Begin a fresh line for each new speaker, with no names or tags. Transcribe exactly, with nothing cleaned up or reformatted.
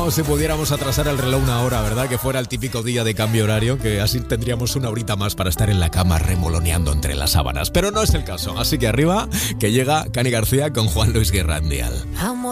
como si pudiéramos atrasar el reloj una hora, ¿verdad? Que fuera el típico día de cambio horario, que así tendríamos una horita más para estar en la cama remoloneando entre las sábanas. Pero no es el caso. Así que arriba, que llega Cani García con Juan Luis Guerra en Dial.